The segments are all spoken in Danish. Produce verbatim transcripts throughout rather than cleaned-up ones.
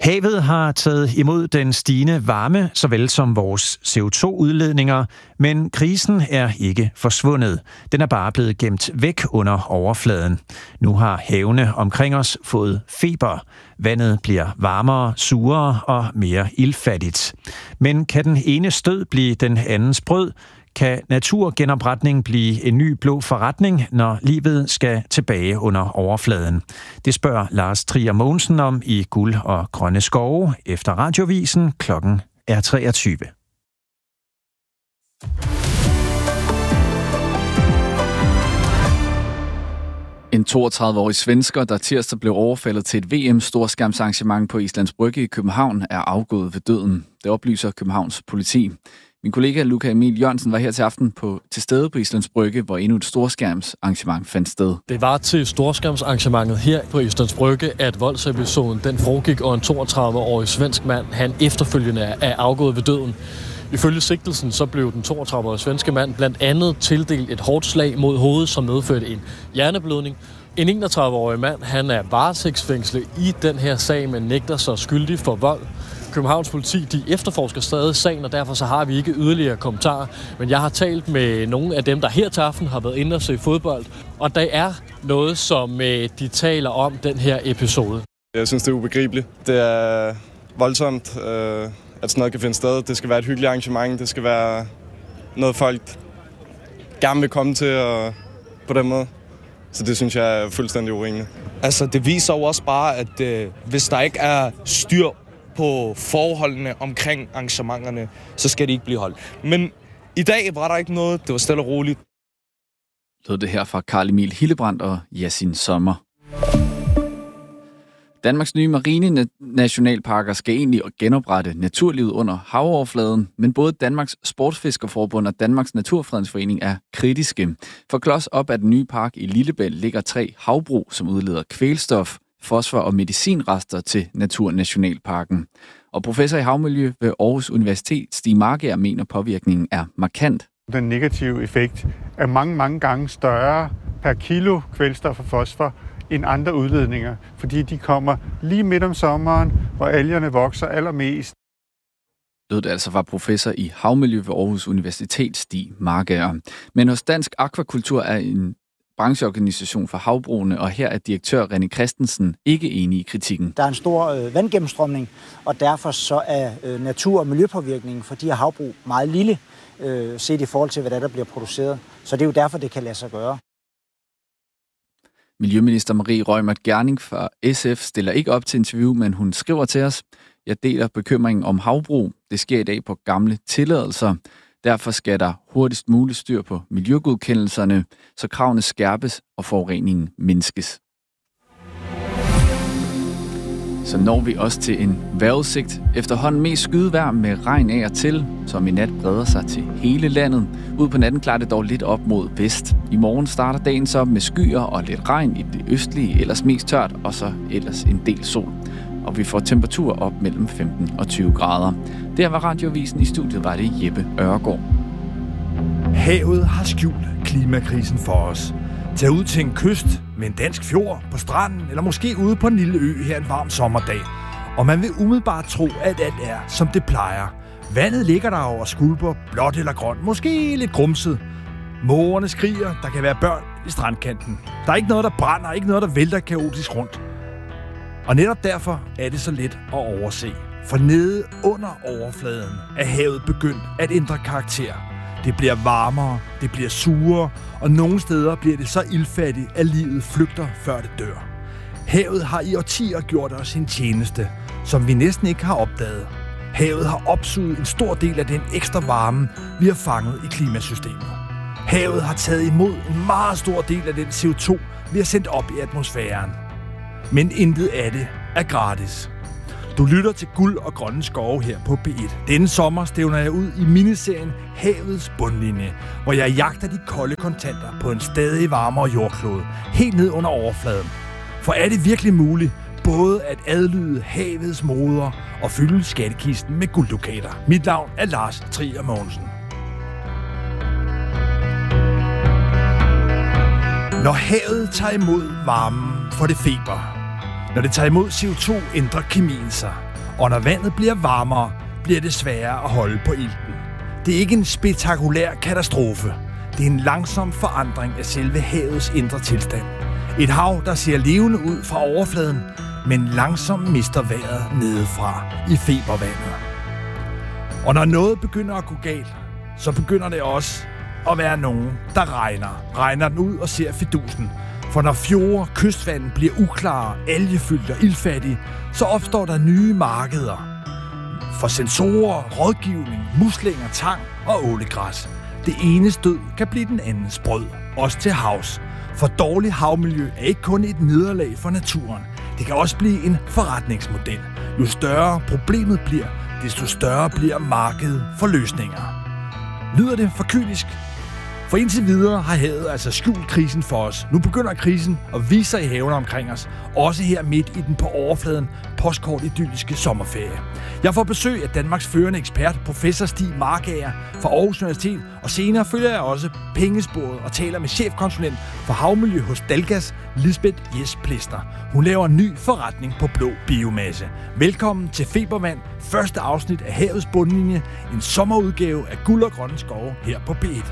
Havet har taget imod den stigende varme, såvel som vores C O to udledninger, men krisen er ikke forsvundet. Den er bare blevet gemt væk under overfladen. Nu har havene omkring os fået feber. Vandet bliver varmere, surere og mere iltfattigt. Men kan den ene stød blive den andens brød? Kan naturgenopretning blive en ny blå forretning, når livet skal tilbage under overfladen? Det spørger Lars Trier Mogensen om i Guld og Grønne Skove efter Radiovisen. Klokken er treogtyve. En toogtredive-årig svensker, der tirsdag blev overfaldet til et V M-storskærmsarrangement på Islands Brygge i København, er afgået ved døden. Det oplyser Københavns politi. Min kollega Luca Emil Jørgensen var her til aften på, til stede på Islands Brygge, hvor endnu et storskærmsarrangement fandt sted. Det var til storskærmsarrangementet her på Islands Brygge, at voldsepisoden den foregik, og en toogtredive-årig svensk mand, han efterfølgende er afgået ved døden. Ifølge sigtelsen så blev den toogtredive-årige svenske mand blandt andet tildelt et hårdt slag mod hovedet, som medførte en hjerneblødning. En enogtredive-årig mand, han er varetægtsfængslet i den her sag, men nægter sig skyldig for vold. Københavns politi, de efterforsker stadig sagen, og derfor så har vi ikke yderligere kommentarer. Men jeg har talt med nogle af dem, der her til aften har været inde og se fodbold, og der er noget, som de taler om den her episode. Jeg synes, det er ubegribeligt. Det er voldsomt, at sådan noget kan finde sted. Det skal være et hyggeligt arrangement. Det skal være noget, folk gerne vil komme til og på den måde. Så det synes jeg er fuldstændig urimeligt. Altså, det viser jo også bare, at øh, hvis der ikke er styr på forholdene omkring arrangementerne, så skal de ikke blive holdt. Men i dag var der ikke noget. Det var stille og roligt. Lød det her fra Carl Emil Hildebrandt og Yasin Sommer. Danmarks nye marine nationalparker skal egentlig genoprette naturlivet under havoverfladen, men både Danmarks Sportsfiskerforbund og Danmarks Naturfredningsforening er kritiske. For klods op af den nye park i Lillebælt ligger tre havbrug, som udleder kvælstof, fosfor og medicinrester til Naturnationalparken. Og professor i havmiljø ved Aarhus Universitet, Stig Markær, mener påvirkningen er markant. Den negative effekt er mange, mange gange større per kilo kvælstof og fosfor end andre udledninger, fordi de kommer lige midt om sommeren, hvor algerne vokser allermest. Lød det altså var professor i havmiljø ved Aarhus Universitet, Stig Markær. Men hos Dansk Akvakultur er en brancheorganisation for havbrugene, og her er direktør René Christensen ikke enig i kritikken. Der er en stor øh, vandgennemstrømning, og derfor så er øh, natur- og miljøpåvirkningen for de her havbrug meget lille, øh, set i forhold til, hvad der, der bliver produceret. Så det er jo derfor, det kan lade sig gøre. Miljøminister Marie Reumert Gjerding fra S F stiller ikke op til interview, men hun skriver til os: Jeg deler bekymringen om havbrug. Det sker i dag på gamle tilladelser. Derfor skal der hurtigst muligt styr på miljøgodkendelserne, så kravene skærpes og forureningen mindskes. Så når vi også til en vejrudsigt. Efterhånden mest skydevejr med regn af og til, som i nat breder sig til hele landet. Ud på natten klarer det dog lidt op mod vest. I morgen starter dagen så med skyer og lidt regn i det østlige, ellers mest tørt, og så ellers en del sol. Og vi får temperatur op mellem femten og tyve grader. Der var Radiovisen. I studiet var det Jeppe Ørgaard. Havet har skjult klimakrisen for os. Tag ud til en kyst med en dansk fjord på stranden, eller måske ude på en lille ø her en varm sommerdag. Og man vil umiddelbart tro, at alt er, som det plejer. Vandet ligger der over skulper, blåt eller grønt, måske lidt grumset. Mågerne skriger, der kan være børn i strandkanten. Der er ikke noget, der brænder, ikke noget, der vælter kaotisk rundt. Og netop derfor er det så let at overse. For nede under overfladen er havet begyndt at ændre karakter. Det bliver varmere, det bliver surere, og nogle steder bliver det så iltfattigt, at livet flygter, før det dør. Havet har i årtier gjort os en tjeneste, som vi næsten ikke har opdaget. Havet har opsuget en stor del af den ekstra varme, vi har fanget i klimasystemet. Havet har taget imod en meget stor del af den C O to, vi har sendt op i atmosfæren. Men intet af det er gratis. Du lytter til Guld og Grønne Skove her på P et. Denne sommer stævner jeg ud i miniserien Havets bundlinje, hvor jeg jagter de kolde kontanter på en stadig varmere jordklode, helt ned under overfladen. For er det virkelig muligt både at adlyde havets moder og fylde skattekisten med gulddukater? Mit navn er Lars Trier Mogensen. Når havet tager imod varmen, får det feber. Når det tager imod C O to, ændrer kemien sig. Og når vandet bliver varmere, bliver det sværere at holde på ilten. Det er ikke en spektakulær katastrofe. Det er en langsom forandring af selve havets indre tilstand. Et hav, der ser levende ud fra overfladen, men langsomt mister vejret nedefra i febervandet. Og når noget begynder at gå galt, så begynder det også at være nogen, der regner. Regner den ud og ser fidusen. For når fjorde, kystvanden bliver uklare, algefyldte og ildfattige, så opstår der nye markeder. For sensorer, rådgivning, muslinger, tang og ålegræs. Det ene stød kan blive den andens brød, også til havs. For dårligt havmiljø er ikke kun et nederlag for naturen. Det kan også blive en forretningsmodel. Jo større problemet bliver, desto større bliver markedet for løsninger. Lyder det for kynisk? For indtil videre har havet altså skjult krisen for os. Nu begynder krisen at vise sig i havene omkring os. Også her midt i den på overfladen postkort idylliske sommerferie. Jeg får besøg af Danmarks førende ekspert, professor Stig Markager fra Aarhus Universitet. Og senere følger jeg også pengesporet og taler med chefkonsulent for havmiljø hos Dalgas, Lisbeth Jes Plister. Hun laver en ny forretning på blå biomasse. Velkommen til Febervand, første afsnit af Havets bundlinje. En sommerudgave af Guld og Grønne Skove her på B et.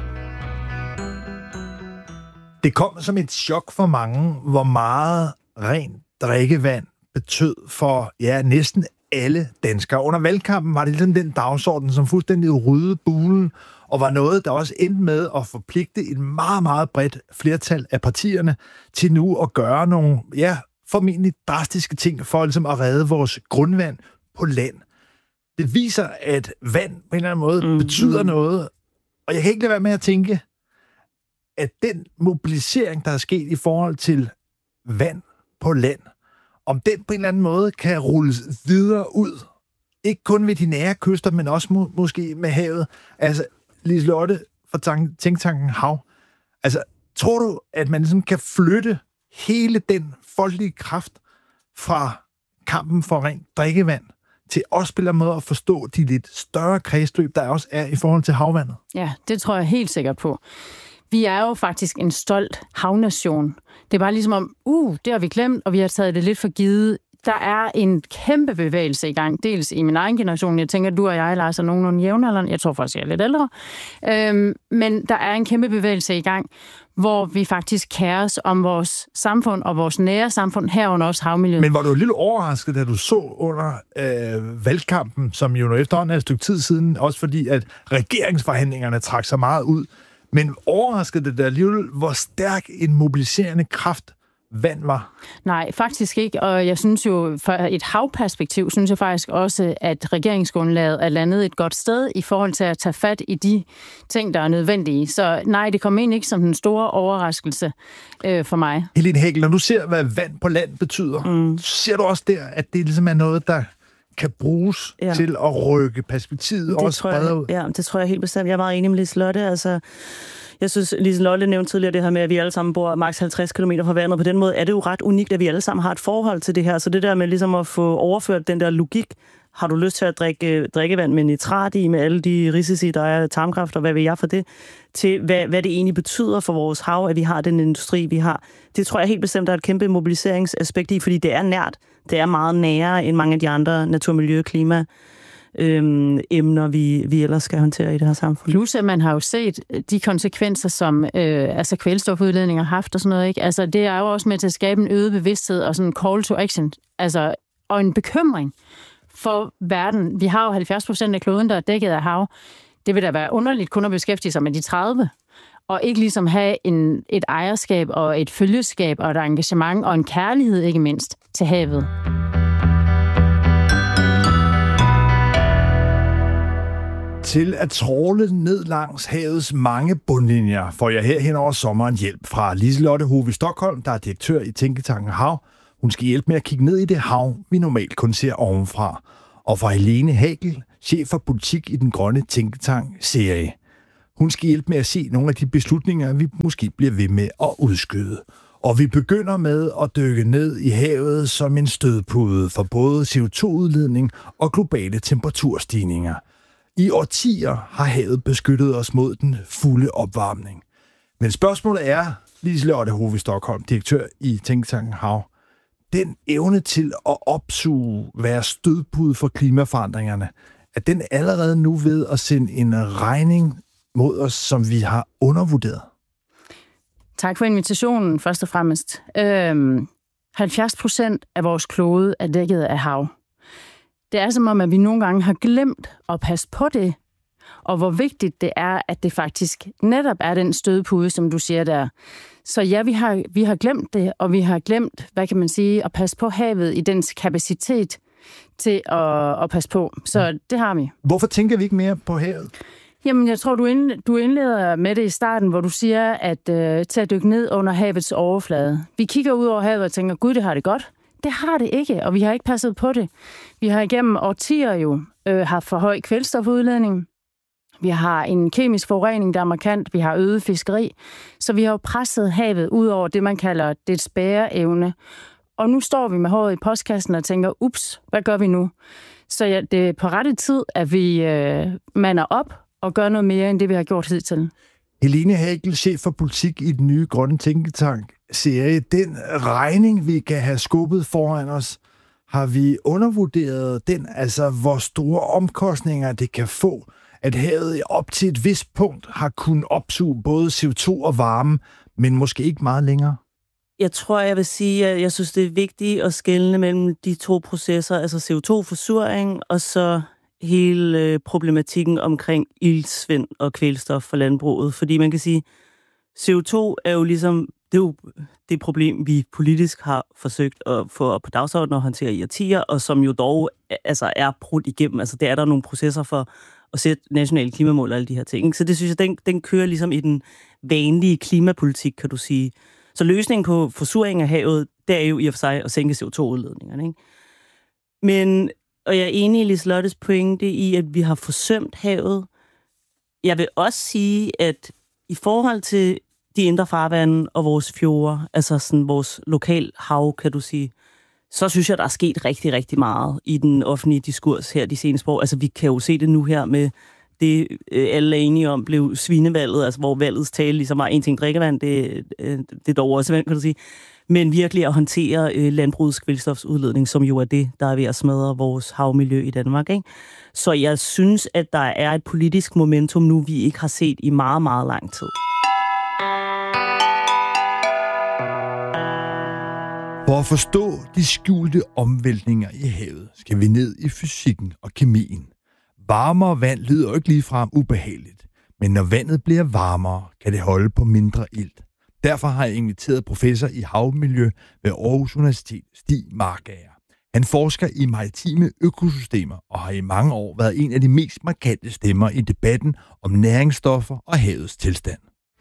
Det kom som et chok for mange, hvor meget rent drikkevand betød for ja, næsten alle danskere. Under valgkampen var det ligesom den dagsorden, som fuldstændig ryddede bulen, og var noget, der også endte med at forpligte et meget, meget bredt flertal af partierne til nu at gøre nogle, ja, formentlig drastiske ting for ligesom at redde vores grundvand på land. Det viser, at vand på en eller anden måde mm. betyder noget, og jeg kan ikke lade være med at tænke, at den mobilisering, der er sket i forhold til vand på land, om den på en eller anden måde kan rulles videre ud. Ikke kun ved de nære kyster, men også må, måske med havet. Altså, Liselotte fra Tænketanken Hav. Altså, tror du, at man ligesom kan flytte hele den folkelige kraft fra kampen for rent drikkevand til også på en måde at forstå de lidt større kredsløb, der også er i forhold til havvandet? Ja, det tror jeg helt sikkert på. Vi er jo faktisk en stolt havnation. Det er bare ligesom om, uh, det har vi glemt, og vi har taget det lidt for givet. Der er en kæmpe bevægelse i gang, dels i min egen generation. Jeg tænker, du og jeg, Lars, er nogenlunde jævnaldrende. Jeg tror faktisk, jeg er lidt ældre. Øhm, men der er en kæmpe bevægelse i gang, hvor vi faktisk kærer os om vores samfund og vores nære samfund, herunder også havmiljøet. Men var du lidt overrasket, da du så under øh, valgkampen, som jo nu efterhånden er et stykke tid siden, også fordi, at regeringsforhandlingerne trak sig meget ud. Men overraskede det der alligevel, hvor stærk en mobiliserende kraft vand var? Nej, faktisk ikke. Og jeg synes jo, fra et havperspektiv, synes jeg faktisk også, at regeringsgrundlaget er landet et godt sted i forhold til at tage fat i de ting, der er nødvendige. Så nej, det kom egentlig ikke som den store overraskelse øh, for mig. Helene Hegel, når du ser, hvad vand på land betyder, mm. ser du også der, at det ligesom er noget, der kan bruges ja. til at rykke perspektivet det også bredere ud? Ja, det tror jeg helt bestemt. Jeg er meget enig med Liselotte. Altså, jeg synes, Liselotte nævnte tidligere det her med, at vi alle sammen bor maks halvtreds kilometer fra vandet. På den måde er det jo ret unikt, at vi alle sammen har et forhold til det her. Så det der med ligesom at få overført den der logik, har du lyst til at drikke drikkevand med nitrat i, med alle de risici, der er tarmkræft, og hvad vil jeg for det, til hvad, hvad det egentlig betyder for vores hav, at vi har den industri, vi har. Det tror jeg helt bestemt, der er et kæmpe mobiliseringsaspekt i, fordi det er nært. Det er meget nærere end mange af de andre natur, miljø og klima Øhm, emner, vi, vi ellers skal håndtere i det her samfund. Plus, at man har jo set de konsekvenser, som øh, altså kvælstofudledninger har haft og sådan noget, ikke? Altså, det er jo også med til at skabe en øget bevidsthed og sådan en call to action, altså, og en bekymring for verden. Vi har jo halvfjerds procent af kloden, der er dækket af hav. Det vil da være underligt kun at beskæftige sig med de tredive, og ikke ligesom have en, et ejerskab og et følgeskab og et engagement og en kærlighed, ikke mindst, til havet. Til at tråle ned langs havets mange bundlinjer får jeg her hen over sommeren hjælp fra Liselotte Hove Stockholm, der er direktør i Tænketanken Hav. Hun skal hjælpe med at kigge ned i det hav, vi normalt kun ser ovenfra. Og fra Helene Hegel, chef for politik i den grønne Tænketank-serie. Hun skal hjælpe med at se nogle af de beslutninger, vi måske bliver ved med at udskyde. Og vi begynder med at dykke ned i havet som en stødpude for både C O to udledning og globale temperaturstigninger. I årtier har havet beskyttet os mod den fulde opvarmning. Men spørgsmålet er, Liselotte Hove Stockholm, direktør i Tænketanken Hav, den evne til at opsuge, være stødpude for klimaforandringerne, er den allerede nu ved at sende en regning mod os, som vi har undervurderet? Tak for invitationen, først og fremmest. Øhm, halvfjerds procent af vores klode er dækket af hav. Det er som om, at vi nogle gange har glemt at passe på det, og hvor vigtigt det er, at det faktisk netop er den stødpude, som du siger der. Så ja, vi har, vi har glemt det, og vi har glemt, hvad kan man sige, at passe på havet i dens kapacitet til at, at passe på. Så det har vi. Hvorfor tænker vi ikke mere på havet? Jamen, jeg tror, du, ind, du indleder med det i starten, hvor du siger, at øh, til at dykke ned under havets overflade. Vi kigger ud over havet og tænker, gud, det har det godt. Det har det ikke, og vi har ikke passet på det. Vi har igennem årtier jo øh, haft for høj kvælstofudledning. Vi har en kemisk forurening, der er markant. Vi har øget fiskeri. Så vi har jo presset havet ud over det, man kalder dets bæreevne. Og nu står vi med håret i postkassen og tænker, ups, hvad gør vi nu? Så ja, det er på rette tid, at vi øh, mander op og gør noget mere, end det vi har gjort hidtil. Helene Hagel, chef for politik i den nye grønne tænketank, siger, den regning, vi kan have skubbet foran os, har vi undervurderet den, altså hvor store omkostninger det kan få, at havet op til et vist punkt har kunnet opsuge både C O to og varme, men måske ikke meget længere? Jeg tror, jeg vil sige, at jeg synes, det er vigtigt at skelne mellem de to processer, altså C O to-forsuring og så hele problematikken omkring iltsvind og kvælstof for landbruget. Fordi man kan sige, C O to er jo ligesom, det er jo det problem, vi politisk har forsøgt at få på dagsordenen og håndtere i årtier, og som jo dog altså, er brudt igennem. Altså, der er der nogle processer for at sætte nationale klimamål og alle de her ting. Ikke? Så det synes jeg, den, den kører ligesom i den vanlige klimapolitik, kan du sige. Så løsningen på forsuring af havet, det er jo i og for sig at sænke C O to-udledningerne. Ikke? Men, og jeg er enig i Liselottes pointe i, at vi har forsømt havet. Jeg vil også sige, at i forhold til de indre farvande og vores fjorde, altså sådan vores lokal hav, kan du sige, så synes jeg, der er sket rigtig, rigtig meget i den offentlige diskurs her de seneste år. Altså, vi kan jo se det nu her med det, alle er enige om, blev svinevalget, altså hvor valgets tale ligesom var en ting drikkevand, det, det er dog også vand, kan du sige. Men virkelig at håndtere landbrugets kvælstofsudledning, som jo er det, der er ved at smadre vores havmiljø i Danmark. Ikke? Så jeg synes, at der er et politisk momentum nu, vi ikke har set i meget, meget lang tid. For at forstå de skjulte omvæltninger i havet, skal vi ned i fysikken og kemien. Varmere vand lyder jo ikke ligefrem ubehageligt, men når vandet bliver varmere, kan det holde på mindre ilt. Derfor har jeg inviteret professor i havmiljø ved Aarhus Universitet, Stig Markager. Han forsker i maritime økosystemer og har i mange år været en af de mest markante stemmer i debatten om næringsstoffer og havets tilstand.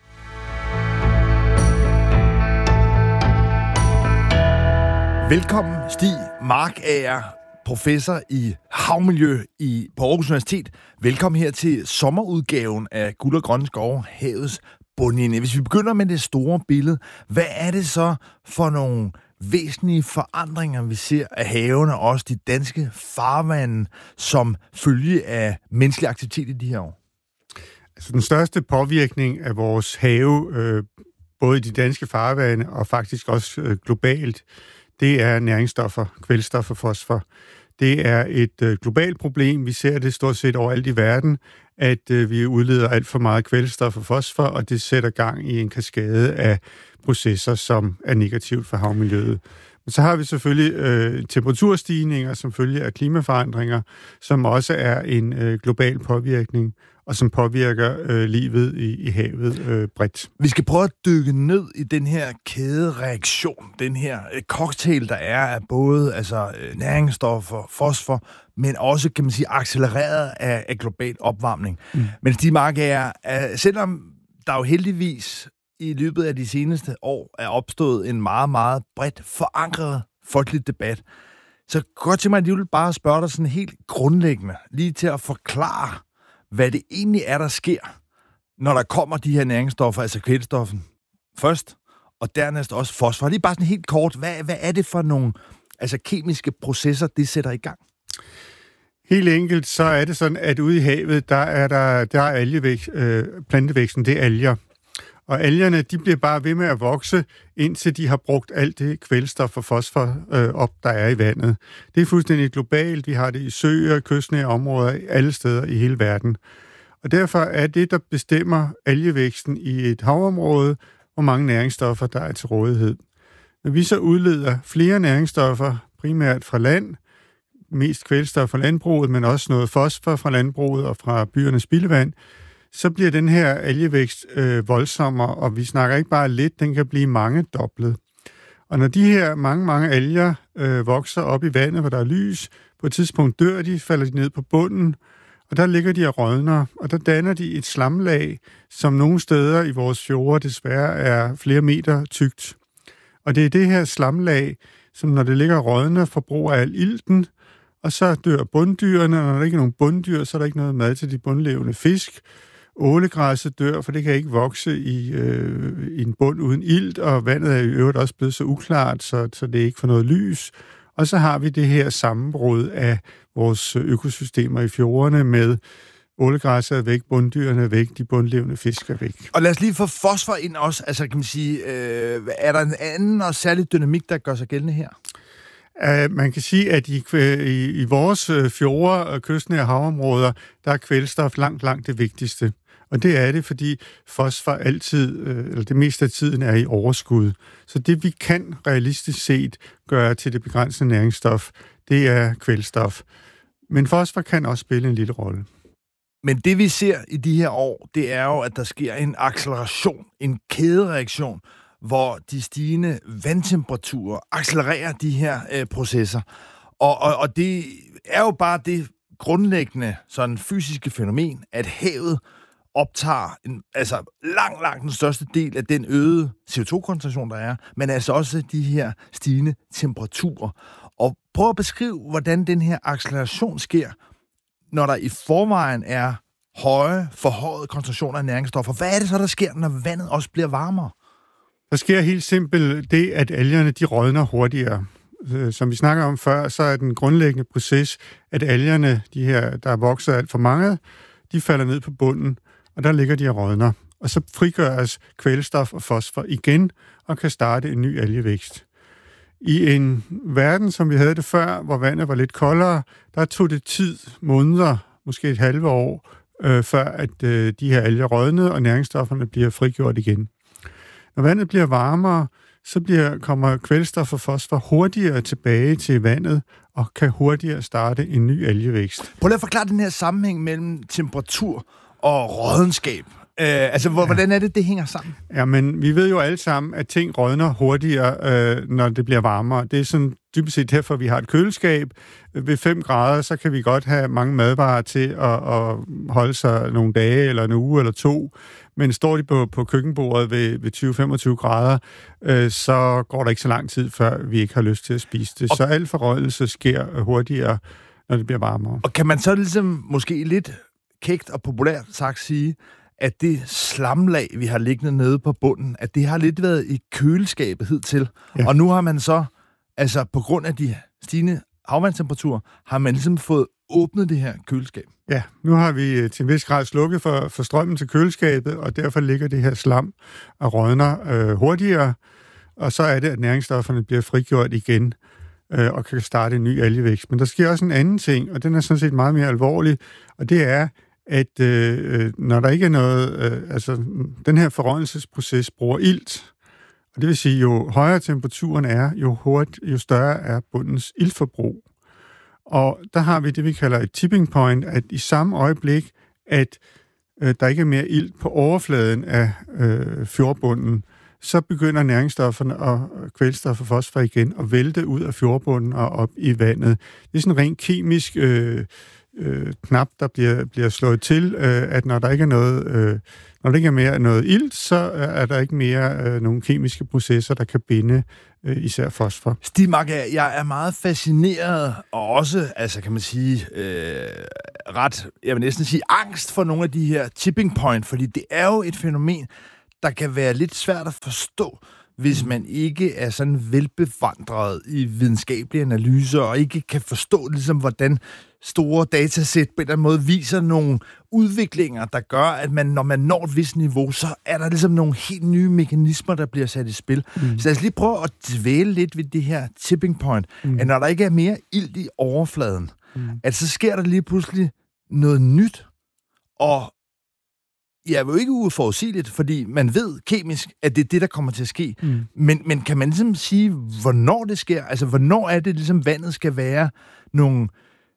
Velkommen, Stig Markager, professor i havmiljø i, på Aarhus Universitet. Velkommen her til sommerudgaven af Guld og Grønne Skove, havets bundlinje. Hvis vi begynder med det store billede, hvad er det så for nogle væsentlige forandringer, vi ser af havene og også de danske farvande, som følge af menneskelig aktivitet i de her år? Altså, den største påvirkning af vores have, øh, både i de danske farvande og faktisk også øh, globalt, det er næringsstoffer, kvælstof og fosfor. Det er et øh, globalt problem. Vi ser det stort set overalt i verden, at øh, vi udleder alt for meget kvælstof og fosfor, og det sætter gang i en kaskade af processer, som er negativt for havmiljøet. Men så har vi selvfølgelig øh, temperaturstigninger, som følge af klimaforandringer, som også er en øh, global påvirkning, og som påvirker øh, livet i, i havet øh, bredt. Vi skal prøve at dykke ned i den her kædereaktion, den her øh, cocktail, der er af både altså, øh, næringsstoffer, fosfor, men også, kan man sige, accelereret af, af global opvarmning. Mm. Men Stig Markager, øh, selvom der jo heldigvis i løbet af de seneste år er opstået en meget, meget bredt forankret folkelig debat, så godt til mig alligevel bare at spørge dig sådan helt grundlæggende, lige til at forklare, hvad det egentlig er, der sker, når der kommer de her næringsstoffer, altså kvælstoffen først, og dernæst også fosfor. Det er bare sådan helt kort, hvad, hvad er det for nogle altså kemiske processer, det sætter i gang? Helt enkelt, så er det sådan, at ude i havet, der er der, der er algevækst, øh, plantevæksten, det er alger. Og algerne, de bliver bare ved med at vokse, indtil de har brugt alt det kvælstof og fosfor øh, op, der er i vandet. Det er fuldstændig globalt. Vi har det i søer, kystnære områder, alle steder i hele verden. Og derfor er det, der bestemmer algevæksten i et havområde, hvor mange næringsstoffer, der er til rådighed. Når vi så udleder flere næringsstoffer, primært fra land, mest kvælstof fra landbruget, men også noget fosfor fra landbruget og fra byernes spildevand, så bliver den her algevækst øh, voldsommere, og vi snakker ikke bare lidt, den kan blive mangedoblet. Og når de her mange, mange alger øh, vokser op i vandet, hvor der er lys, på et tidspunkt dør de, falder de ned på bunden, og der ligger de og rådner, og der danner de et slamlag, som nogle steder i vores fjorde desværre er flere meter tykt. Og det er det her slamlag, som når det ligger og rådner, forbruger al ilten, og så dør bunddyrene, og når der ikke er nogen bunddyr, så er der ikke noget mad til de bundlevende fisk. Ålegræsset dør, for det kan ikke vokse i, øh, i en bund uden ilt, og vandet er i øvrigt også blevet så uklart, så, så det ikke får noget lys. Og så har vi det her sammenbrud af vores økosystemer i fjordene med ålegræsset er væk, bunddyrene er væk, de bundlevende fisk er væk. Og lad os lige få fosfor ind også. Altså kan man sige, øh, er der en anden og særlig dynamik, der gør sig gældende her? Uh, man kan sige, at i, i, i vores fjorde og kystnære havområder, der er kvælstof langt, langt det vigtigste. Og det er det, fordi fosfor altid, eller det meste af tiden, er i overskud. Så det, vi kan realistisk set gøre til det begrænsede næringsstof, det er kvælstof. Men fosfor kan også spille en lille rolle. Men det, vi ser i de her år, det er jo, at der sker en acceleration, en kædereaktion, hvor de stigende vandtemperaturer accelererer de her øh, processer. Og, og, og det er jo bare det grundlæggende sådan fysiske fænomen, at havet optager en, altså langt, langt den største del af den øgede C O to koncentration, der er, men altså også de her stigende temperaturer. Og prøv at beskrive, hvordan den her acceleration sker, når der i forvejen er høje, forhøjede koncentrationer af næringsstoffer. Hvad er det så, der sker, når vandet også bliver varmere? Der sker helt simpelt det, at algerne de rådner hurtigere. Som vi snakker om før, så er den grundlæggende proces, at algerne, de her, der er vokset alt for mange, de falder ned på bunden, og der ligger de og rådner. Og så frigøres kvælstof og fosfor igen, og kan starte en ny algevækst. I en verden, som vi havde det før, hvor vandet var lidt koldere, der tog det tid, måneder, måske et halve år, øh, før at øh, de her alger rådnede, og næringsstofferne bliver frigjort igen. Når vandet bliver varmere, så bliver, kommer kvælstof og fosfor hurtigere tilbage til vandet, og kan hurtigere starte en ny algevækst. Prøv lige at forklare den her sammenhæng mellem temperatur og rådenskab. Øh, altså, hvor, ja. Hvordan er det, det hænger sammen? Ja, men vi ved jo alle sammen, at ting rådner hurtigere, øh, når det bliver varmere. Det er sådan dybest set derfor, vi har et køleskab. Ved fem grader, så kan vi godt have mange madvarer til at, at holde sig nogle dage, eller en uge, eller to. Men står de på, på køkkenbordet ved, ved tyve til femogtyve grader, øh, så går der ikke så lang tid, før vi ikke har lyst til at spise det. Og så al forrådnelse sker hurtigere, når det bliver varmere. Og kan man så ligesom måske lidt kægt og populært sagt sige, at det slamlag, vi har liggende nede på bunden, at det har lidt været i køleskabet hidtil. Ja. Og nu har man så, altså på grund af de stigende havvandstemperaturer, har man ligesom fået åbnet det her køleskab. Ja, nu har vi til en vis grad slukket for, for strømmen til køleskabet, og derfor ligger det her slam og rådner øh, hurtigere, og så er det, at næringsstofferne bliver frigjort igen øh, og kan starte en ny algevækst. Men der sker også en anden ting, og den er sådan set meget mere alvorlig, og det er, at øh, når der ikke er noget, øh, altså den her forrådnelsesproces bruger ilt, og det vil sige, jo højere temperaturen er, jo, hurtigt, jo større er bundens iltforbrug. Og der har vi det, vi kalder et tipping point, at i samme øjeblik, at øh, der ikke er mere ilt på overfladen af øh, fjordbunden, så begynder næringsstofferne og kvælstof og fosfor igen at vælte ud af fjordbunden og op i vandet. Det er sådan rent kemisk øh, øh, knap, der bliver, bliver slået til, øh, at når der ikke er noget, øh, når der ikke er mere noget ilt, så er der ikke mere øh, nogle kemiske processer, der kan binde øh, især fosfor. Stig Mark, jeg er meget fascineret, og også, altså kan man sige, øh, ret, jeg vil næsten sige, angst for nogle af de her tipping point, fordi det er jo et fænomen, der kan være lidt svært at forstå, hvis man ikke er sådan velbevandret i videnskabelige analyser, og ikke kan forstå, ligesom, hvordan store datasæt på en eller anden måde viser nogle udviklinger, der gør, at man, når man når et vist niveau, så er der ligesom nogle helt nye mekanismer, der bliver sat i spil. Mm. Så lad os lige prøve at dvæle lidt ved det her tipping point, mm. at når der ikke er mere ilt i overfladen, mm. at så sker der lige pludselig noget nyt, og jeg er jo ikke uforudsigeligt, fordi man ved kemisk, at det er det, der kommer til at ske. Mm. Men, men kan man ligesom sige, hvornår det sker? Altså, hvornår er det, ligesom vandet skal være nogle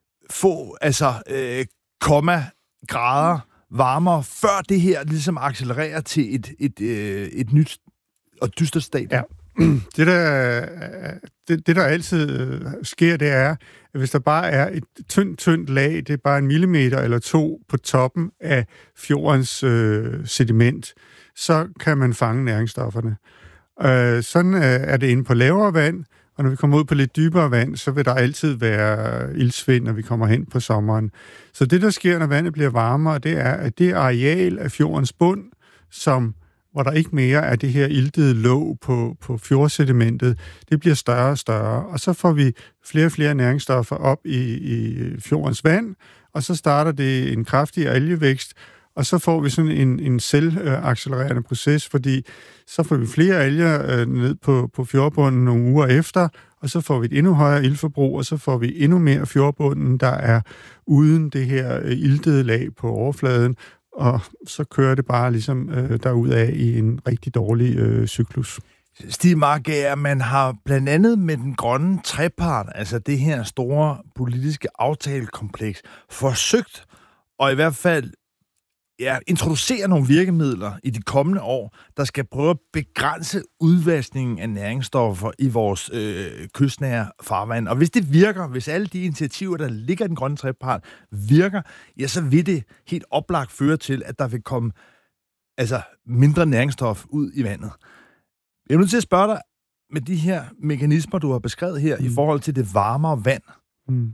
få, altså, øh, komma grader varmere, før det her ligesom accelererer til et, et, øh, et nyt og dystert stadie? Ja. Det der, det, det, der altid sker, det er, at hvis der bare er et tyndt, tyndt lag, det er bare en millimeter eller to på toppen af fjordens øh, sediment, så kan man fange næringsstofferne. Øh, sådan øh, er det inde på lavere vand, og når vi kommer ud på lidt dybere vand, så vil der altid være iltsvind, når vi kommer hen på sommeren. Så det, der sker, når vandet bliver varmere, det er, at det areal af fjordens bund, som hvor der ikke mere er det her iltede låg på, på fjordsedimentet, det bliver større og større. Og så får vi flere og flere næringsstoffer op i, i fjordens vand, og så starter det en kraftig algevækst, og så får vi sådan en, en selvaccelererende proces, fordi så får vi flere alger øh, ned på, på fjordbunden nogle uger efter, og så får vi et endnu højere iltforbrug, og så får vi endnu mere fjordbunden, der er uden det her øh, iltede lag på overfladen, og så kører det bare ligesom øh, derudad i en rigtig dårlig øh, cyklus. Stig Markager, man har blandt andet med den grønne trepart, altså det her store politiske aftalekompleks, forsøgt at i hvert fald ja, introducere nogle virkemidler i de kommende år, der skal prøve at begrænse udvaskningen af næringsstoffer i vores øh, kystnære farvand. Og hvis det virker, hvis alle de initiativer, der ligger i den grønne trepart, virker, ja, så vil det helt oplagt føre til, at der vil komme altså, mindre næringsstof ud i vandet. Jeg er nødt til at spørge dig, med de her mekanismer, du har beskrevet her, mm. i forhold til det varmere vand, mm.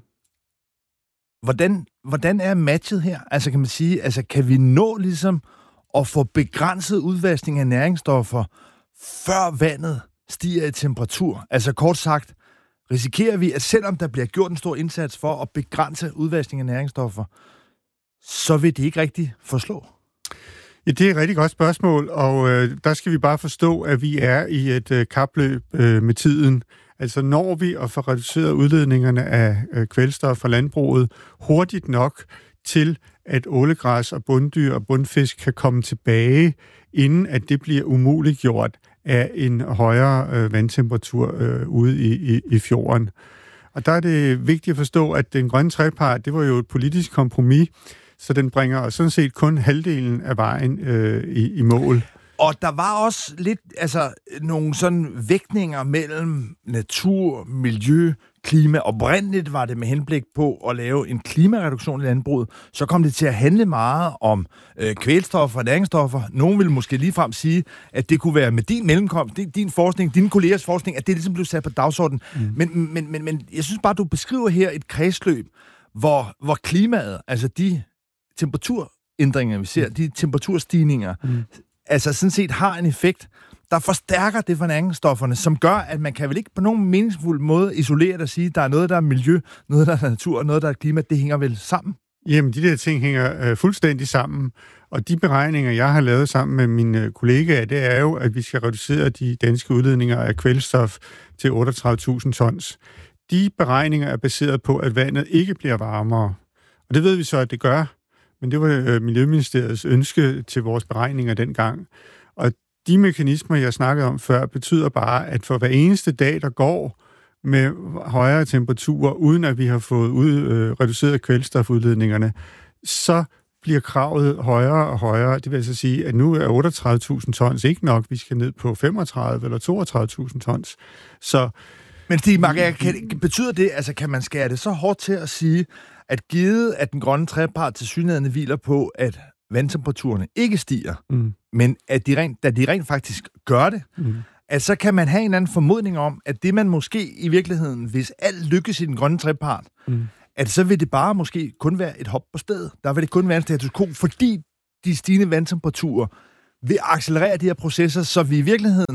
Hvordan, hvordan er matchet her? Altså kan man sige, altså kan vi nå ligesom at få begrænset udvaskning af næringsstoffer, før vandet stiger i temperatur? Altså kort sagt, risikerer vi, at selvom der bliver gjort en stor indsats for at begrænse udvaskning af næringsstoffer, så vil det ikke rigtig forslå? Ja, det er et rigtig godt spørgsmål, og øh, der skal vi bare forstå, at vi er i et øh, kapløb øh, med tiden. Altså når vi at få reduceret udledningerne af øh, kvælstof fra landbruget hurtigt nok til, at ålegræs og bunddyr og bundfisk kan komme tilbage, inden at det bliver umuliggjort af en højere øh, vandtemperatur øh, ude i, i, i fjorden. Og der er det vigtigt at forstå, at den grønne trepart, det var jo et politisk kompromis, så den bringer sådan set kun halvdelen af vejen øh, i, i mål. Og der var også lidt, altså, nogle sådan vægtninger mellem natur, miljø, klima. Oprindeligt var det med henblik på at lave en klimareduktion i landbruget. Så kom det til at handle meget om øh, kvælstoffer og næringsstoffer. Nogen ville måske ligefrem sige, at det kunne være med din mellemkomst, din, din forskning, dine kollegers forskning, at det ligesom blev sat på dagsordenen. Mm. Men, men, men, men jeg synes bare, du beskriver her et kredsløb, hvor, hvor klimaet, altså de temperaturændringer, vi ser, de temperaturstigninger, mm. altså sådan set har en effekt, der forstærker det for næringsstofferne, som gør, at man kan vel ikke på nogen meningsfuld måde isolere det og sige, at der er noget, der er miljø, noget, der er natur, og noget, der er klima. Det hænger vel sammen? Jamen, de der ting hænger øh, fuldstændig sammen. Og de beregninger, jeg har lavet sammen med mine kollegaer, det er jo, at vi skal reducere de danske udledninger af kvælstof til otteogtredive tusind tons. De beregninger er baseret på, at vandet ikke bliver varmere. Og det ved vi så, at det gør. Men det var øh, Miljøministeriets ønske til vores beregninger dengang. Og de mekanismer, jeg snakkede om før, betyder bare, at for hver eneste dag, der går med højere temperaturer, uden at vi har fået ud, øh, reduceret kvælstofudledningerne, så bliver kravet højere og højere. Det vil altså sige, at nu er otteogtredive tusind tons ikke nok. Vi skal ned på femogtredive eller toogtredive tusind tons. Så Men Stig Markager, betyder det, altså kan man skære det så hårdt til at sige, at givet at den grønne trepart tilsyneladende hviler på, at vandtemperaturerne ikke stiger, mm. men at de rent, da de rent faktisk gør det, mm. at så kan man have en anden formodning om, at det man måske i virkeligheden, hvis alt lykkes i den grønne trepart, mm. at så vil det bare måske kun være et hop på stedet. Der vil det kun være en status quo, fordi de stigende vandtemperaturer vil accelerere de her processer, så vi i virkeligheden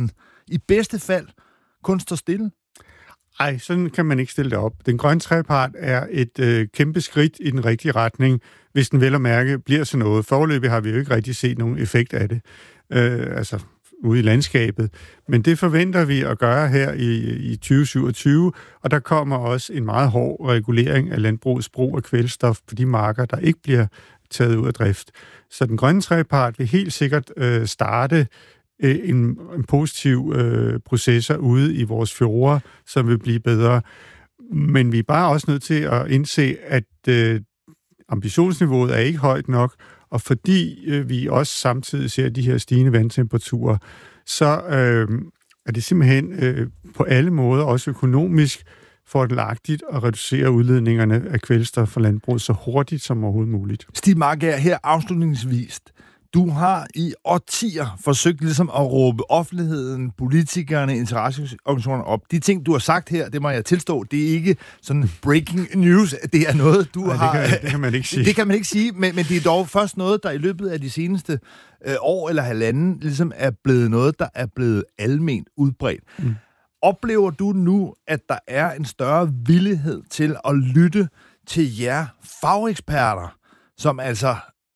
i bedste fald kun står stille? Ej, sådan kan man ikke stille det op. Den grønne trepart er et øh, kæmpe skridt i den rigtige retning, hvis den vel at mærke bliver sådan noget. Foreløbig har vi jo ikke rigtig set nogen effekt af det, øh, altså ude i landskabet. Men det forventer vi at gøre her i, i tyve syvogtyve, og der kommer også en meget hård regulering af landbrugets brug af kvælstof på de marker, der ikke bliver taget ud af drift. Så den grønne trepart vil helt sikkert øh, starte en, en positiv øh, processer ude i vores fjorde, som vil blive bedre. Men vi er bare også nødt til at indse, at øh, ambitionsniveauet er ikke højt nok, og fordi øh, vi også samtidig ser de her stigende vandtemperaturer, så øh, er det simpelthen øh, på alle måder, også økonomisk, fordelagtigt at reducere udledningerne af kvælstof fra landbruget så hurtigt som overhovedet muligt. Stig Markager, her afslutningsvis. Du har i årtier forsøgt ligesom at råbe offentligheden, politikerne, interesseorganisationerne op. De ting, du har sagt her, det må jeg tilstå, det er ikke sådan breaking news. Det er noget, du Nej, har... Det kan, det kan man ikke sige. Det kan man ikke sige, men, men det er dog først noget, der i løbet af de seneste øh, år eller halvanden ligesom er blevet noget, der er blevet alment udbredt. Mm. Oplever du nu, at der er en større villighed til at lytte til jer fageksperter, som altså...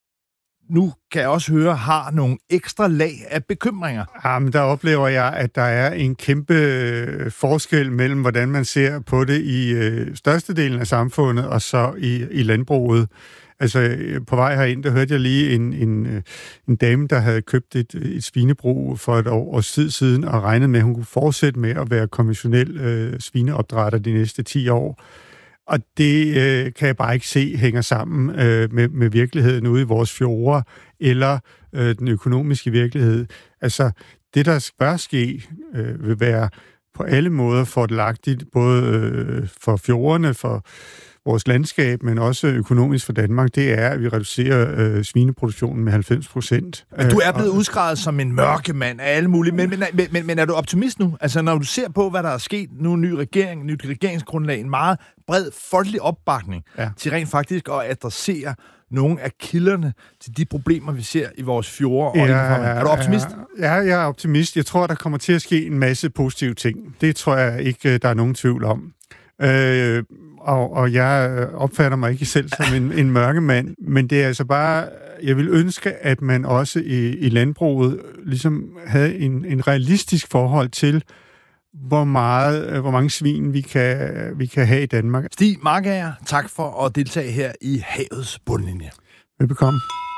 nu kan jeg også høre, har nogle ekstra lag af bekymringer? Jamen, der oplever jeg, at der er en kæmpe forskel mellem, hvordan man ser på det i øh, størstedelen af samfundet, og så i, i landbruget. Altså, på vej herind, der hørte jeg lige en, en, en dame, der havde købt et, et svinebrug for et år, års tid siden, og regnede med, at hun kunne fortsætte med at være konventionel øh, svineopdrætter de næste ti år. Og det øh, kan jeg bare ikke se hænger sammen øh, med, med virkeligheden ude i vores fjorde, eller øh, den økonomiske virkelighed. Altså, det der bør ske, øh, vil være på alle måder fordelagtigt, både øh, for fjordene, for vores landskab, men også økonomisk for Danmark, det er, at vi reducerer øh, svineproduktionen med halvfems procent. Men du er blevet udskrevet som en mørkemand af alle mulige, men, men, men, men er du optimist nu? Altså, når du ser på, hvad der er sket nu, en ny regering, en nyt regeringsgrundlag, en meget bred folkelig opbakning ja. til rent faktisk at adressere nogle af kilderne til de problemer, vi ser i vores fjorde. Ja, og er du optimist? Ja, jeg er optimist. Jeg tror, der kommer til at ske en masse positive ting. Det tror jeg ikke, der er nogen tvivl om. Øh, og, og jeg opfatter mig ikke selv som en, en mørkemand, men det er altså bare, jeg vil ønske, at man også i, i landbruget ligesom havde en, en realistisk forhold til, hvor meget, hvor mange svin vi kan, vi kan have i Danmark. Stig Markager, tak for at deltage her i Havets Bundlinje. Velbekomme.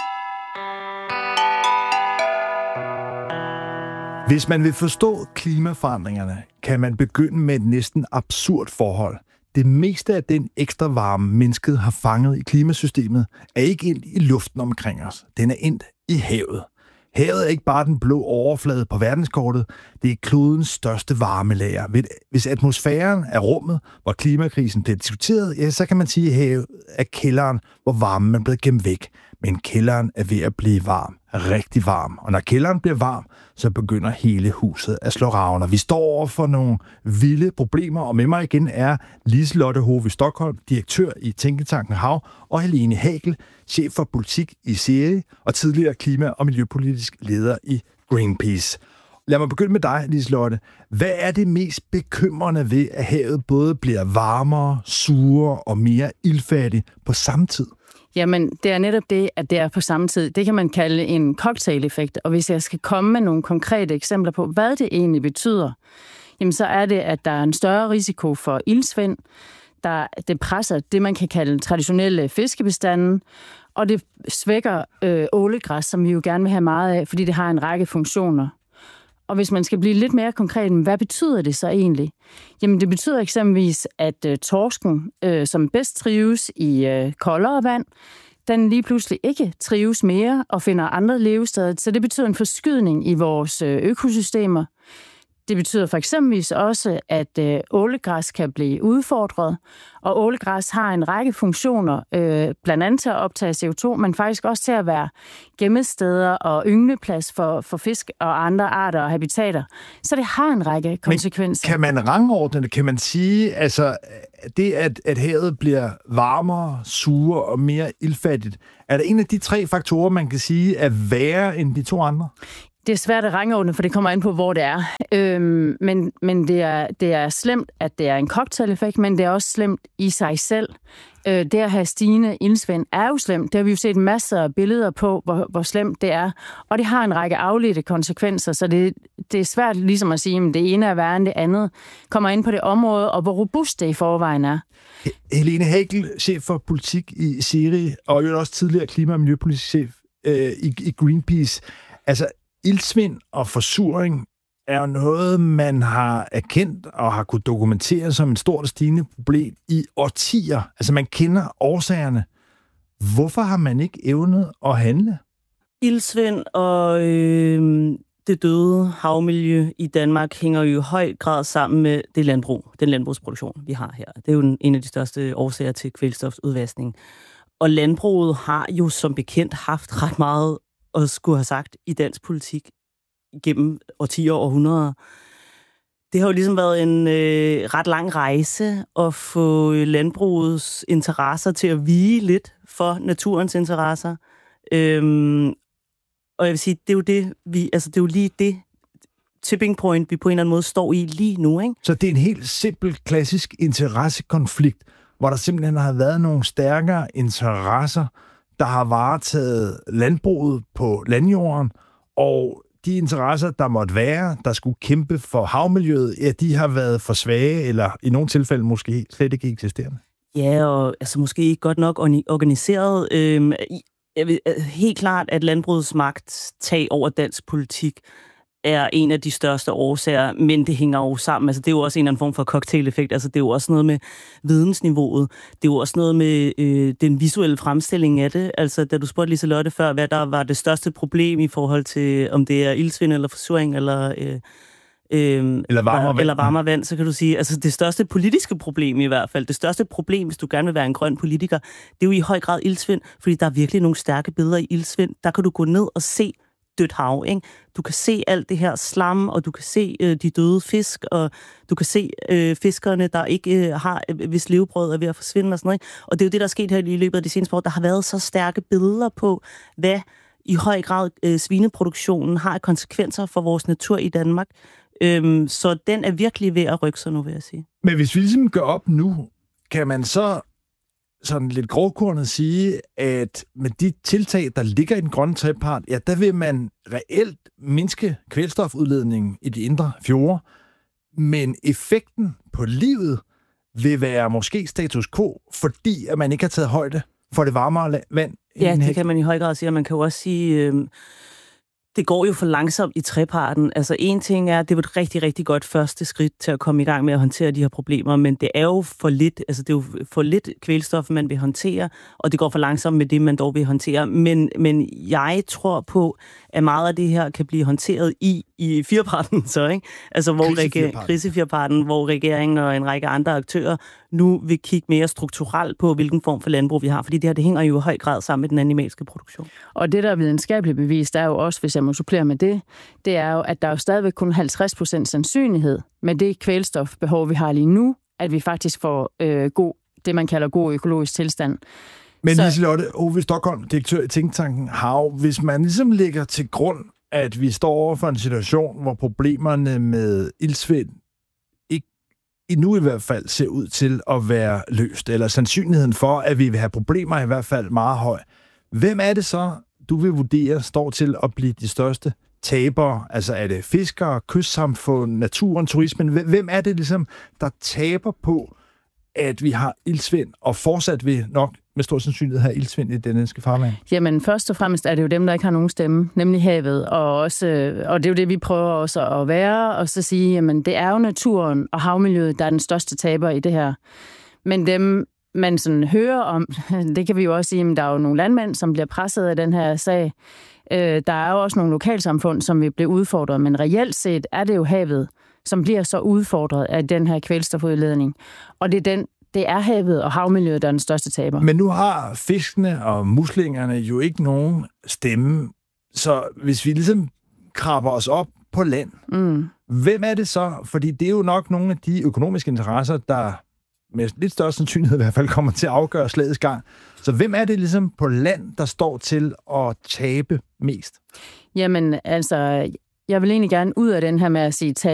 Hvis man vil forstå klimaforandringerne, kan man begynde med et næsten absurd forhold. Det meste af den ekstra varme, mennesket har fanget i klimasystemet, er ikke endt i luften omkring os. Den er endt i havet. Havet er ikke bare den blå overflade på verdenskortet, det er klodens største varmelager. Hvis atmosfæren er rummet, hvor klimakrisen bliver diskuteret, ja, så kan man sige, at havet er kælderen, hvor varmen er blevet gemt væk. Men kælderen er ved at blive varm, rigtig varm. Og når kælderen bliver varm, så begynder hele huset at slå ravner. Vi står over for nogle vilde problemer, og med mig igen er Liselotte Hove Stockholm, direktør i Tænketanken Hav, og Helene Hagel, chef for politik i S E R I og tidligere klima- og miljøpolitisk leder i Greenpeace. Lad mig begynde med dig, Liselotte. Hvad er det mest bekymrende ved, at havet både bliver varmere, surere og mere ildfattigt på samme tid? Jamen, det er netop det, at det er på samme tid. Det kan man kalde en cocktail-effekt. Og hvis jeg skal komme med nogle konkrete eksempler på, hvad det egentlig betyder, jamen så er det, at der er en større risiko for iltsvind. Der, det presser det, man kan kalde traditionelle fiskebestanden, og det svækker øh, ålegræs, som vi jo gerne vil have meget af, fordi det har en række funktioner. Og hvis man skal blive lidt mere konkret, hvad betyder det så egentlig? Jamen det betyder eksempelvis, at øh, torsken, øh, som bedst trives i øh, koldere vand, den lige pludselig ikke trives mere og finder andre levesteder. Så det betyder en forskydning i vores øh, økosystemer. Det betyder for eksempelvis også, at øh, ålegræs kan blive udfordret, og ålegræs har en række funktioner, øh, blandt andet til at optage C O to, men faktisk også til at være gemmesteder og yngleplads for, for fisk og andre arter og habitater. Så det har en række konsekvenser. Men kan man rangordne det? Kan man sige, altså det, at, at havet bliver varmere, surere og mere ildfattigt, er der en af de tre faktorer, man kan sige, er værre end de to andre? Det er svært at rangordne, for det kommer an på, hvor det er. Øhm, men men det, er, det er slemt, at det er en cocktail-effekt, men det er også slemt i sig selv. Øh, det at have stigende ildsvind er jo slemt. Det har vi jo set masser af billeder på, hvor, hvor slemt det er. Og det har en række afledte konsekvenser, så det, det er svært ligesom at sige, at det ene er værre end det andet. Kommer ind på det område, og hvor robust det i forvejen er. Helene Hagel, chef for politik i SERI, og jo også tidligere klima- og miljøpolitisk chef øh, i, i Greenpeace. Altså, ildsvind og forsuring er jo noget, man har erkendt og har kunnet dokumentere som et stort og stigende problem i årtier. Altså, man kender årsagerne. Hvorfor har man ikke evnet at handle? Ildsvind og øh, det døde havmiljø i Danmark hænger jo i høj grad sammen med det landbrug, den landbrugsproduktion, vi har her. Det er jo en af de største årsager til kvælstofudvaskning. Og landbruget har jo som bekendt haft ret meget at skulle have sagt i dansk politik gennem årtier og århundreder. Det har jo ligesom været en øh, ret lang rejse at få landbrugets interesser til at vige lidt for naturens interesser. Øhm, og jeg vil sige, det er jo det, vi, altså det er jo lige det tipping point, vi på en eller anden måde står i lige nu, ikke? Så det er en helt simpel, klassisk interessekonflikt, hvor der simpelthen har været nogle stærkere interesser, der har varetaget landbruget på landjorden, og de interesser, der måtte være, der skulle kæmpe for havmiljøet, ja, de har været for svage, eller i nogle tilfælde måske slet ikke eksisterende. Ja, og altså måske ikke godt nok organiseret. Øhm, jeg vil, helt klart, at landbrugets magt tag over dansk politik er en af de største årsager, men det hænger jo sammen. Altså, det er jo også en eller anden form for cocktail-effekt. Altså, det er jo også noget med vidensniveauet. Det er jo også noget med øh, den visuelle fremstilling af det. Altså, da du spurgte Liselotte før, hvad der var det største problem i forhold til, om det er ildsvind eller forsuring eller, øh, øh, eller varmere vand. eller varmere vand, så kan du sige, altså det største politiske problem i hvert fald, det største problem, hvis du gerne vil være en grøn politiker, det er jo i høj grad ildsvind, fordi der er virkelig nogle stærke billeder i ildsvind. Der kan du gå ned og se dødt hav, ikke? Du kan se alt det her slam, og du kan se øh, de døde fisk, og du kan se øh, fiskerne, der ikke øh, har, hvis levebrød er ved at forsvinde og sådan noget, ikke? Og det er jo det, der er sket her i løbet af de seneste år. Der har været så stærke billeder på, hvad i høj grad øh, svineproduktionen har konsekvenser for vores natur i Danmark. Øhm, så den er virkelig ved at rykke sig nu, vil jeg sige. Men hvis vi ligesom gør op nu, kan man så sådan lidt grovkornet sige, at med de tiltag, der ligger i den grønne trepart, ja, der vil man reelt mindske kvælstofudledningen i de indre fjorde, men effekten på livet vil være måske status quo, fordi at man ikke har taget højde for det varmere vand. Ja, det kan man i høj grad sige, og man kan jo også sige, øh, det går jo for langsomt i treparten. Altså en ting er, det var et rigtig, rigtig godt første skridt til at komme i gang med at håndtere de her problemer, men det er jo for lidt, altså det er jo for lidt kvælstof, man vil håndtere, og det går for langsomt med det, man dog vil håndtere. Men, men jeg tror på, at meget af det her kan blive håndteret i, i fireparten, så, ikke? Altså hvor krisefirparten, hvor regeringen og en række andre aktører nu vil kigge mere strukturelt på, hvilken form for landbrug vi har, fordi det her, det hænger jo i høj grad sammen med den animalske produktion. Og det, der er videnskabeligt bevist, er jo også, hvis jeg må supplere med det, det er jo, at der er jo stadigvæk kun halvtreds procent sandsynlighed med det kvælstofbehov, vi har lige nu, at vi faktisk får øh, god, det, man kalder god økologisk tilstand. Men så... Liselotte Ove Stockholm, direktør i tænketanken Hav, hvis man ligesom lægger til grund, at vi står over for en situation, hvor problemerne med ildsvind ikke endnu i hvert fald ser ud til at være løst, eller sandsynligheden for, at vi vil have problemer i hvert fald meget høj. Hvem er det så, du vil vurdere, står til at blive de største tabere? Altså er det fiskere, kystsamfund, naturen, turismen? Hvem er det ligesom, der taber på, at vi har ildsvind, og fortsat vil nok med stor sandsynlighed have ildsvind i det danske farvand? Jamen, først og fremmest er det jo dem, der ikke har nogen stemme, nemlig havet, og, også, og det er jo det, vi prøver også at være, og så sige, jamen, det er jo naturen og havmiljøet, der er den største taber i det her. Men dem, man sådan hører om, det kan vi jo også sige, at der er jo nogle landmænd, som bliver presset af den her sag. Der er jo også nogle lokalsamfund, som vil blive udfordret, men reelt set er det jo havet, som bliver så udfordret af den her kvælstofudledning. Og det er, den, det er havet og havmiljøet, der er den største taber. Men nu har fiskene og muslingerne jo ikke nogen stemme. Så hvis vi ligesom krabber os op på land, mm. hvem er det så? Fordi det er jo nok nogle af de økonomiske interesser, der med lidt større sandsynlighed i hvert fald kommer til at afgøre slagets gang. Så hvem er det ligesom på land, der står til at tabe mest? Jamen, altså, jeg vil egentlig gerne ud af den her med at sige